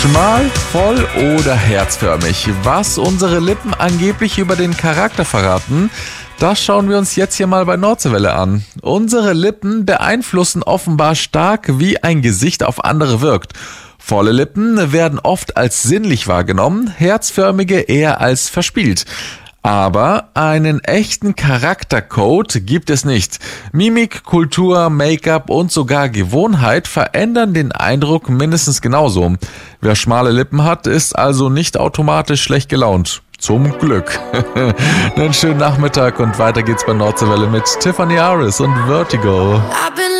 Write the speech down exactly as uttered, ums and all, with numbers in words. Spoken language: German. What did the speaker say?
Schmal, voll oder herzförmig? Was unsere Lippen angeblich über den Charakter verraten, das schauen wir uns jetzt hier mal bei Nordseewelle an. Unsere Lippen beeinflussen offenbar stark, wie ein Gesicht auf andere wirkt. Volle Lippen werden oft als sinnlich wahrgenommen, herzförmige eher als verspielt. Aber einen echten Charaktercode gibt es nicht. Mimik, Kultur, Make-up und sogar Gewohnheit verändern den Eindruck mindestens genauso. Wer schmale Lippen hat, ist also nicht automatisch schlecht gelaunt. Zum Glück. Einen schönen Nachmittag und weiter geht's bei Nordseewelle mit Tiffany Harris und Vertigo.